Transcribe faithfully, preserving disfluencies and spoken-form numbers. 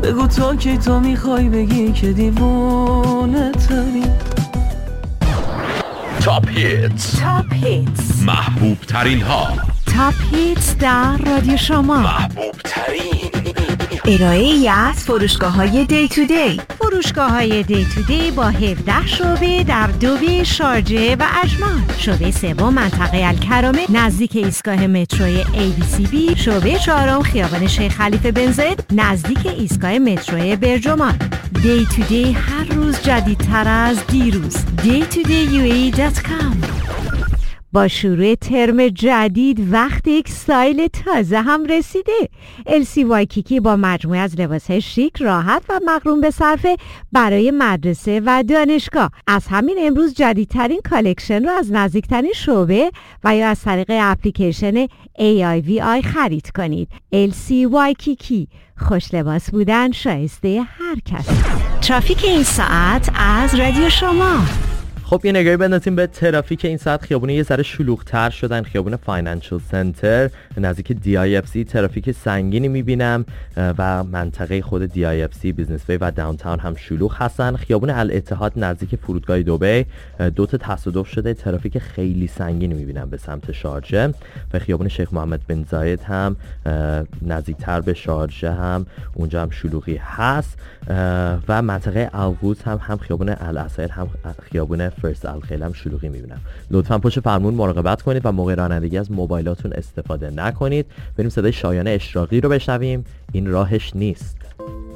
بگو تا کی تو میخوای بگی که دیوونه تری. تاپ هیتس، تاپ هیتس، محبوب ترین ها. تاپ هیتس در رادیو شما، محبوب ترین. ارائه ای از فروشگاه های دی تو دی. فروشگاه های دی تو دی با هفده شعبه در دوبه، شارجه و اجمان. شعبه سوم منطقه الکرامه نزدیک ایستگاه متروی ای بی سی بی. شعبه چهارم خیابان شیخ خلیفه بن زاید نزدیک ایستگاه متروی برجمان. دی تو دی هر روز جدیدتر از دیروز. دی تو دی یو ای دات کام. با شروع ترم جدید وقت یک ستایل تازه هم رسیده. ال سی وایکیکی با مجموعه از لباس‌های شیک، راحت و مقرون به صرفه برای مدرسه و دانشگاه. از همین امروز جدیدترین کالکشن رو از نزدیکترین شعبه و یا از طریق اپلیکیشن ای آی وی آی خرید کنید. ال سی وایکیکی، خوش لباس بودن شایسته هر کس. ترافیک این ساعت از رادیو شما. خب یه نگاهی بندازیم به ترافیک این ساعت. خیابونه یه ذره شلوغ‌تر شدن. خیابون فاینانشل سنتر نزدیک دی آی اف سی ترافیک سنگینی می‌بینم و منطقه خود دی آی اف سی بیزنس وی و داونتاون هم شلوغ هستن. خیابون الاتحاد نزدیک فرودگاه دبی دو تا تصادف شده، ترافیک خیلی سنگینی می‌بینم به سمت شارجه. و خیابون شیخ محمد بن زاید هم نزدیکتر به شارجه هم اونجا هم شلوغی هست. و منطقه القدس هم هم خیابون العصایر هم خیابون فرست الخیل هم شلوغی میبینم. لطفاً پشت فرمون مراقبت کنید و موقع رانندگی از موبایلاتون استفاده نکنید. بریم صدای شایان اشراقی رو بشنویم. این راهش نیست.